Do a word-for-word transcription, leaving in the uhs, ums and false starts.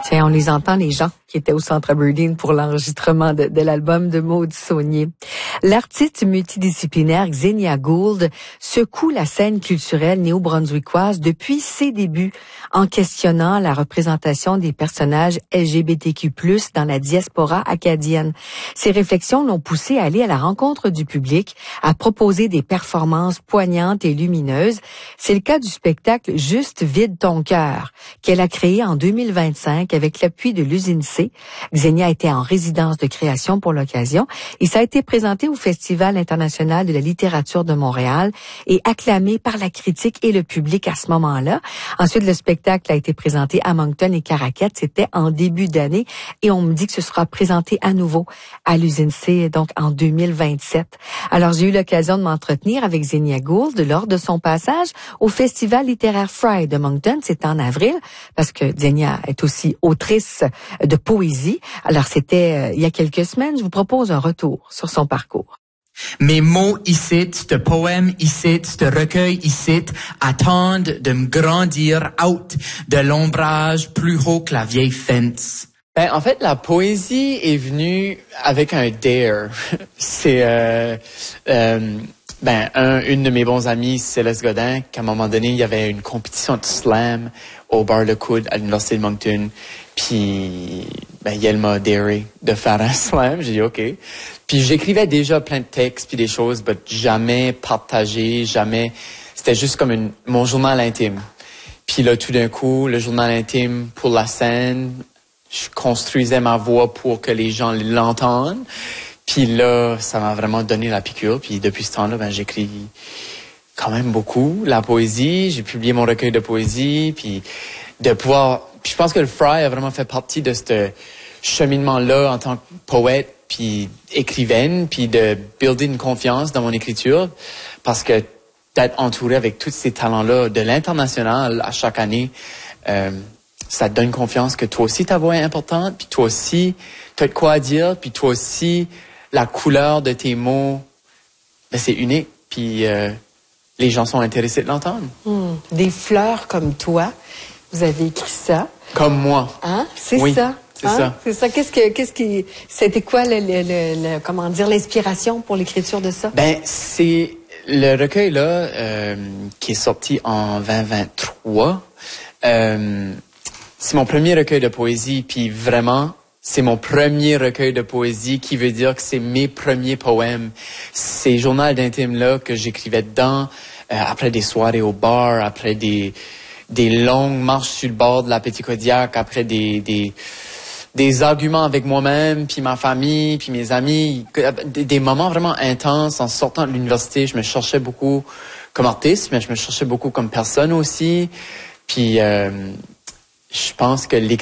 Tiens, on les entend, les gens qui étaient au Centre Aberdeen pour l'enregistrement de, de l'album de Maude Saunier. L'artiste multidisciplinaire Xenia Gould secoue la scène culturelle néo-brunswickoise depuis ses débuts en questionnant la représentation des personnages L G B T Q plus, dans la diaspora acadienne. Ses réflexions l'ont poussée à aller à la rencontre du public, à proposer des performances poignantes et lumineuses. C'est le cas du spectacle Juste vide ton cœur, qu'elle a créé en deux mille vingt-cinq avec l'appui de l'Usine C. Xenia était en résidence de création pour l'occasion et ça a été présenté au Festival international de la littérature de Montréal et acclamé par la critique et le public à ce moment-là. Ensuite, le spectacle a été présenté à Moncton et Caraquet. C'était en début d'année et on me dit que ce sera présenté à nouveau à l'Usine C, donc en deux mille vingt-sept. Alors, j'ai eu l'occasion de m'entretenir avec Xenia Gould lors de son passage au Festival littéraire Fry de Moncton. C'était en avril parce que Xenia est aussi autrice de poésie. Alors, c'était euh, il y a quelques semaines. Je vous propose un retour sur son parcours. Mes mots ici, ce poème ici, ce recueil ici, attendent de me grandir out de l'ombrage plus haut que la vieille fence. Ben, en fait, la poésie est venue avec un dare. C'est, euh, euh, ben, un, une de mes bons amis, Céleste Godin, qu'à un moment donné, il y avait une compétition de slam au bar Le Coude à l'Université de Moncton. Puis, ben, elle m'a daré de faire un slam. J'ai dit OK. Puis, j'écrivais déjà plein de textes puis des choses, mais jamais partagé, jamais. C'était juste comme une, mon journal intime. Puis là, tout d'un coup, le journal intime pour la scène, je construisais ma voix pour que les gens l'entendent. Puis là, ça m'a vraiment donné la piqûre. Puis depuis ce temps-là, ben, j'écris quand même beaucoup la poésie. J'ai publié mon recueil de poésie. Puis de pouvoir... Puis je pense que le Fry a vraiment fait partie de ce cheminement-là en tant que poète, puis écrivaine, puis de builder une confiance dans mon écriture. Parce que d'être entouré avec tous ces talents-là de l'international à chaque année... Euh, ça te donne confiance que toi aussi ta voix est importante, puis toi aussi tu as de quoi dire, puis toi aussi la couleur de tes mots, ben, c'est unique, puis euh, les gens sont intéressés de l'entendre. Mmh. Des fleurs comme toi, vous avez écrit ça. Comme moi. Hein? C'est oui, ça. C'est hein? ça. C'est ça. Qu'est-ce que, qu'est-ce qui, c'était quoi le, le, le, le comment dire, l'inspiration pour l'écriture de ça? Ben c'est le recueil là euh, qui est sorti en vingt vingt-trois. Euh, C'est mon premier recueil de poésie, puis vraiment, c'est mon premier recueil de poésie qui veut dire que c'est mes premiers poèmes. Ces journaux d'intimes-là que j'écrivais dedans, euh, après des soirées au bar, après des des longues marches sur le bord de la Petite-Kodiak, après des des des arguments avec moi-même, puis ma famille, puis mes amis, des, des moments vraiment intenses. En sortant de l'université, je me cherchais beaucoup comme artiste, mais je me cherchais beaucoup comme personne aussi. Puis... Euh, Je pense que l'écriture